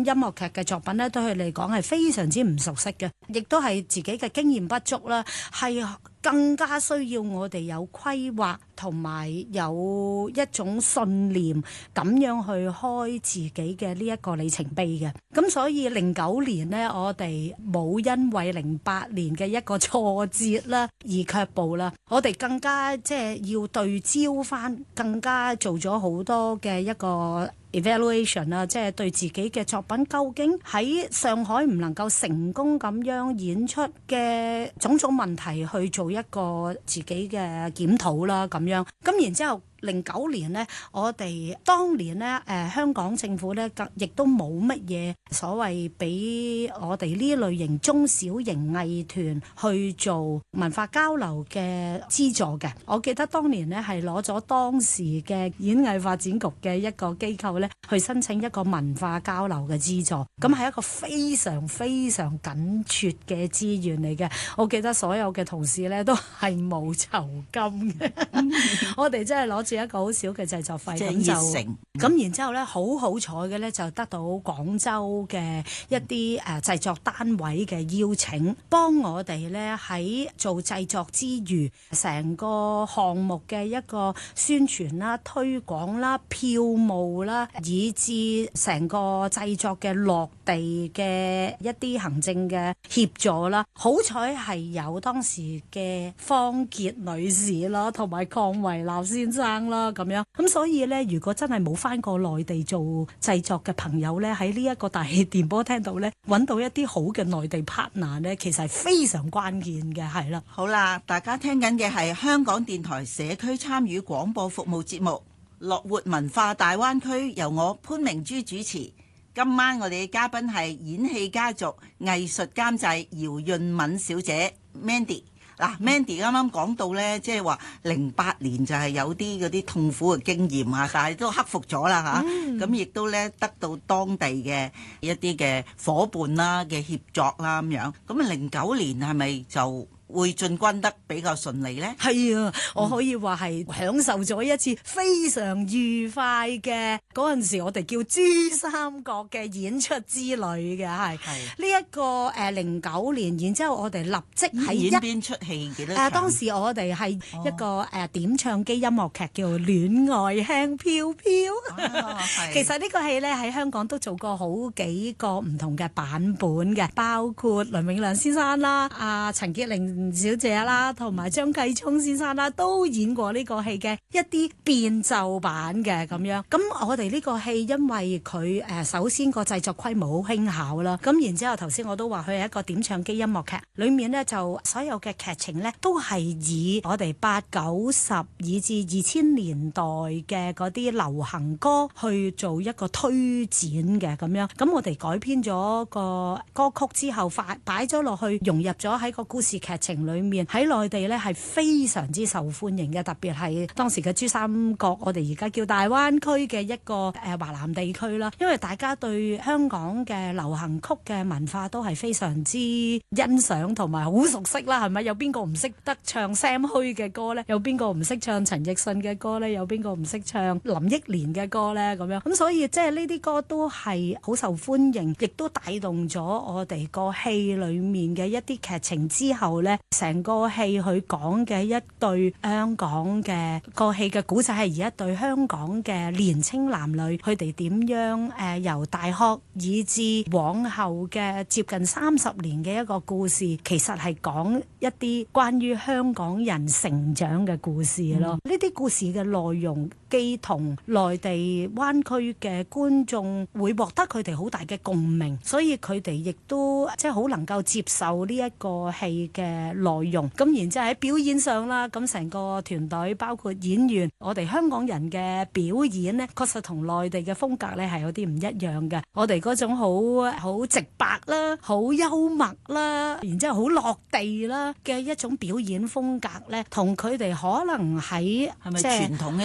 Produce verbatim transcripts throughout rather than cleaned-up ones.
音樂劇嘅作品咧，對佢嚟講係非常之唔熟悉嘅，亦都係自己嘅經驗不足啦，係更加需要我哋有規劃同埋有一種信念，咁樣去開自己嘅呢一個里程碑嘅。咁所以零九年呢，我哋冇因為零八年嘅一個挫折啦而卻步啦，我哋更加即係要對焦翻，更加做咗好多嘅一個evaluation 啦，即係對自己嘅作品究竟喺上海唔能夠成功咁樣演出嘅種種問題去做一個自己嘅檢討啦，咁樣。咁然之後零九年呢，我哋當年呢，誒、呃、香港政府呢，亦都冇乜嘢所謂俾我哋呢類型中小型藝團去做文化交流嘅資助嘅。我記得當年呢，係攞咗當時嘅演藝發展局嘅一個機構呢，去申請一個文化交流嘅資助，咁係一個非常非常緊缺嘅資源嚟嘅。我記得所有嘅同事呢，都係冇酬金嘅，我哋真係攞住一個好少嘅製作費，咁就咁然之後咧，好好彩嘅咧，就得到廣州嘅一啲誒製作單位嘅邀請，幫我哋咧喺做製作之餘，成個項目嘅一個宣傳啦、推廣啦、票務啦，以至成個製作嘅落地嘅一啲行政嘅協助啦。好彩係有當時嘅方潔女士啦，同埋鄺維立先生啦，咁樣咁所以呢，如果真係冇返過內地做製作嘅朋友呢，喺呢一個大氣電波聽到呢，揾到一啲好嘅內地 partner 呢，其實係非常關鍵嘅，係啦。 好啦，大家聽緊嘅係香港電台社區參與廣播服務節目《樂活文化大灣區》，由我潘明珠主持。今晚我哋嘅嘉賓係演戲家族藝術監製姚潤敏小姐 Mandy。嗱 Mandy 啱啱講到咧，即係話零八年就係有啲嗰啲痛苦嘅經驗啊，但係都克服咗啦嚇，咁亦都咧得到當地嘅一啲嘅伙伴啦嘅協作啦咁樣，咁啊零九年係咪就會進軍得比較順利呢？ 係啊，我可以話係享受咗一次非常愉快嘅嗰陣時，我哋叫珠三角嘅演出之旅嘅，係呢一個誒零九年，然之後我哋立即喺一演邊出戲幾多場？ 誒、呃、當時我哋係一個誒、哦呃、點唱機音樂劇叫《戀愛輕飄飄》哦，其實呢個戲咧喺香港都做過好幾個唔同嘅版本嘅，包括倫永亮先生啦、阿陳潔玲小姐啦，同埋張繼聰先生啦，都演過呢個戲嘅一啲變奏版嘅咁樣。咁我哋呢個戲因為佢誒首先個製作規模好輕巧啦，咁然之後頭先我都話佢係一個點唱機音樂劇，裡面呢就所有嘅劇情呢都係以我哋八九十以至二千年代嘅嗰啲流行歌去做一個推展嘅咁樣。咁我哋改編咗個歌曲之後，擺擺咗落去，融入咗喺個故事劇情裏面，喺內地呢係非常之受歡迎嘅，特別係當時嘅珠三角，我哋而家叫大灣區嘅一個誒華南地區啦。因為大家對香港嘅流行曲嘅文化都係非常之欣賞同埋好熟悉啦，係咪？有邊個唔識得唱 Sam Hui 嘅歌呢？有邊個唔識唱陳奕迅嘅歌呢？有邊個唔識唱林憶蓮嘅歌呢？咁樣咁所以即係呢啲歌都係好受歡迎，亦都帶動咗我哋個戲裏面嘅一啲劇情之後呢，成個戲佢講嘅一對香港嘅個戲嘅古仔係而一對香港嘅年青男女，佢哋點樣誒、呃、由大學以至往後嘅接近三十年嘅一個故事，其實係講一啲關於香港人成長嘅故事咯。呢啲、嗯、故事嘅內容既同內地灣區嘅觀眾會獲得佢哋好大嘅共鳴，所以佢哋亦都即係好能夠接受呢一個戲嘅內容。咁然之後喺表演上啦，咁成個團隊包括演員，我哋香港人嘅表演呢，確實同內地嘅風格呢係有啲唔一樣嘅。我哋嗰種好好直白啦，好幽默啦，然之後好落地啦嘅一種表演風格呢，同佢哋可能喺係咪傳統一啲呢？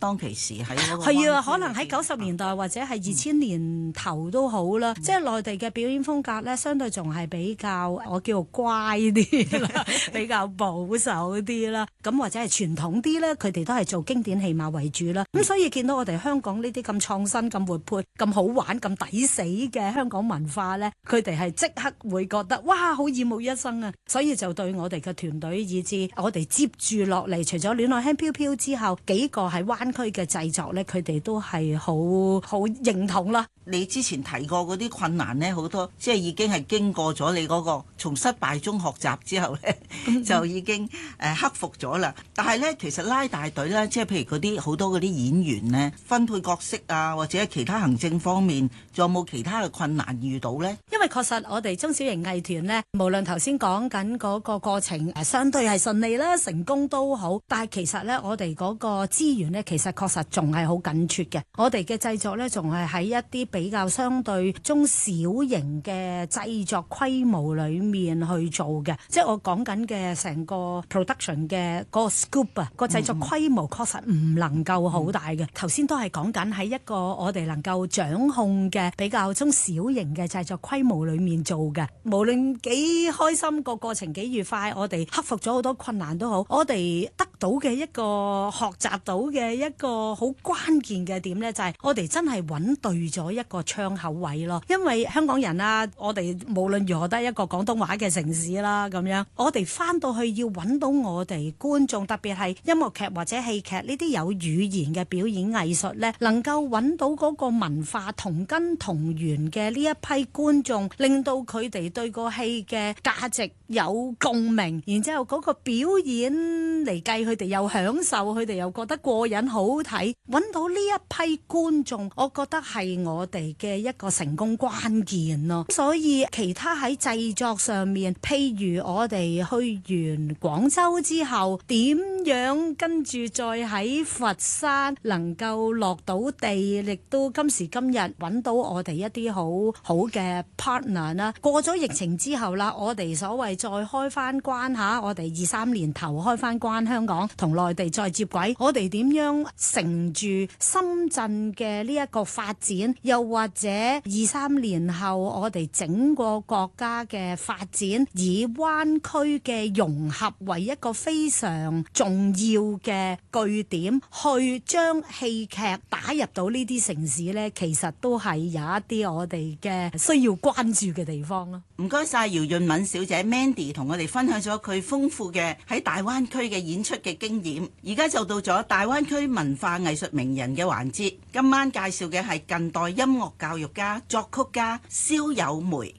當其時喺嗰個係啊，可能喺九十年代或者係二千年頭都好啦。嗯、即係內地嘅表演風格咧，相對仲係比較我叫做乖啲啦，比較保守啲啦。咁或者係傳統啲咧，佢哋都係做經典戲碼為主啦。咁、嗯、所以見到我哋香港呢啲咁創新、咁活潑、咁好玩、咁抵死嘅香港文化咧，佢哋係即刻會覺得哇，好耳目一新啊！所以就對我哋嘅團隊以至我哋接住落嚟，除咗戀愛輕飄飄之後，幾個喺灣區嘅製作咧，佢哋都係好好認同啦。 你之前提過嗰啲困難呢，好多即係已經係經過咗你嗰個從失敗中學習之後呢，就已經誒克服咗啦。但係呢，其實拉大隊呢，即係譬如嗰啲好多嗰啲演員呢，分配角色啊，或者其他行政方面，仲有冇其他嘅困難遇到呢？ 因為確實我哋中小型藝團呢，無論頭先講緊嗰個過程誒，相對係順利啦，成功都好，但係其實呢，我哋嗰個資源呢，其實確實仲係好緊缺嘅。我哋嘅製作呢，仲係喺一啲比較相對中小型嘅製作規模裏面去做嘅，即係我講緊嘅成個 production 嘅嗰個 scoop 啊，個製作規模確實唔能夠好大嘅。頭先都係講緊喺一個我哋能夠掌控嘅比較中小型嘅製作規模裏面做嘅，無論幾開心個過程幾愉快，我哋克服咗好多困難都好，我哋得到嘅一個學習到嘅一個好關鍵嘅點呢，就係我哋真係揾對咗一個窗口位咯。因為香港人啊，我哋無論如何都係一個廣東話嘅城市啦，咁樣我哋翻到去要揾到我哋觀眾，特別係音樂劇或者戲劇呢啲有語言嘅表演藝術呢，能夠揾到嗰個文化同根同源嘅呢一批觀眾，令到佢哋對個戲嘅價值有共鳴，然之後嗰個表演嚟計，佢哋又享受，佢哋又覺得過癮好睇，揾到呢一批觀眾，我覺得係我哋嘅一個成功關鍵咯。所以其他喺製作上面，譬如我哋去完廣州之後，點樣跟住再喺佛山能夠落到地，亦都今時今日揾到我哋一啲好好嘅 partner 啦。過咗疫情之後啦，我哋所謂再開翻關下，我哋二三年頭開翻關，香港同內地再接軌，我哋點樣乘住深圳嘅呢一個發展，又或者二三年後我哋整個國家嘅發展，以灣區嘅融合為一個非常重要嘅據點，去將戲劇打入到呢啲城市呢，其實都係有一啲我哋嘅需要關注嘅地方咯。 唔該晒姚潤敏小姐 Mandy 同我哋分享咗佢豐富嘅喺大灣區嘅演出嘅經驗。而家就到咗大灣區文化藝術名人嘅環節，今晚介紹嘅係近代音樂教育家、作曲家蕭友梅。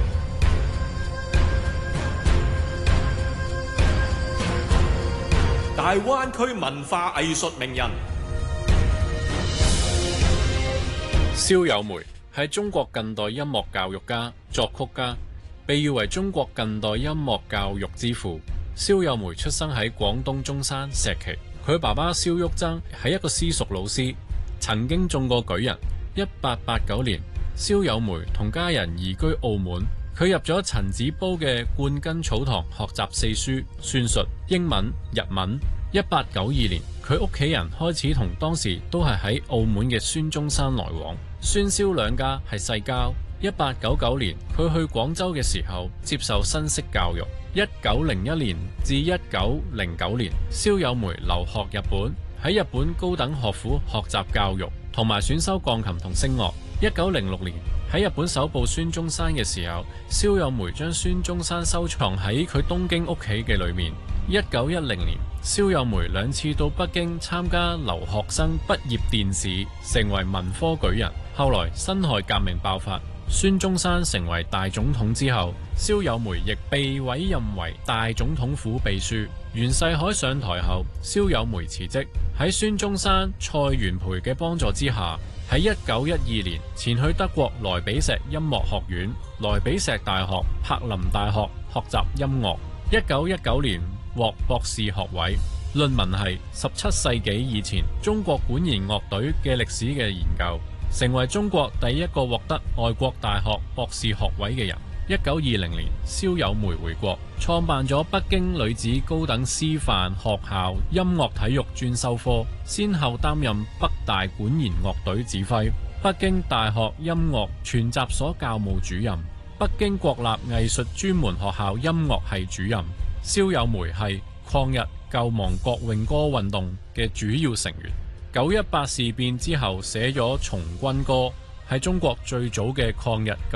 大灣區文化藝術名人蕭友梅係中國近代音樂教育家、作曲家，被譽為中國近代音樂教育之父。蕭友梅出生喺廣東中山石岐，佢爸爸蕭旭曾係一個私塾老師，曾經中過舉人。一八八九年，蕭友梅同家人移居澳門，佢入咗陳子褒嘅灌根草堂學習四書、算術、英文、日文。一八九二年，佢屋企人開始同當時都係喺澳門嘅孫中山來往，孫蕭兩家係世交。一八九九年，佢去廣州嘅時候接受新式教育。一九零一年至一九零九年，蕭友梅留學日本，喺日本高等學府學習教育，同埋選修鋼琴同聲樂。一九零六年喺日本首部孫中山嘅時候，蕭友梅將孫中山收藏喺佢東京屋企嘅裏面。一九一零年，蕭友梅兩次到北京參加留學生畢業殿試，成為文科舉人。後來辛亥革命爆發，孫中山成為大總統之後，蕭友梅亦被委任為大總統府秘書。袁世凱上台後，蕭友梅辭職，喺孫中山、蔡元培嘅幫助之下，喺一九一二年前去德國萊比錫音樂學院、萊比錫大學、柏林大學學習音樂。一九一九年獲博士學位，論文係十七世紀以前中國管弦樂隊嘅歷史嘅研究，成為中國第一個獲得外國大學博士學位嘅人。 一九二零年，蕭友梅回國，創辦咗北京女子高等師範學校音樂體育專修科，先後擔任北大管弦樂隊指揮、北京大學音樂全集所教務主任、北京國立藝術專門學校音樂系主任。蕭友梅係抗日救亡國詠歌運動嘅主要成員。九一八事變之後寫咗《從軍歌》，係中國最早嘅抗日救